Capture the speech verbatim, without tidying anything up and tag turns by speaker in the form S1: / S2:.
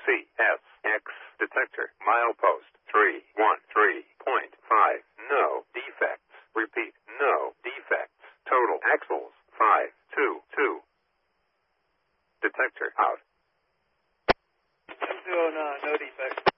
S1: C S X detector. Milepost three one three point five. No defects. Repeat, no defects. Total axles five two two. Detector out.
S2: two oh nine, no defects.